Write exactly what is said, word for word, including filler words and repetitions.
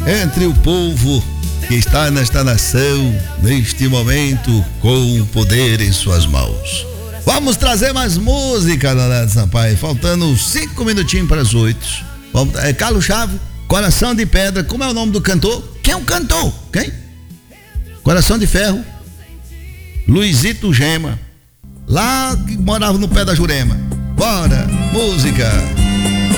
entre o povo que está nesta nação, neste momento, com o poder em suas mãos. Vamos trazer mais música, Leonardo Sampaio, faltando cinco minutinhos para as oito. Vamos, é Carlos Chaves, Coração de Pedra. Como é o nome do cantor? Quem é o cantor? Quem? Coração de Ferro, Luizito Gema, lá que morava no pé da Jurema. Bora, música.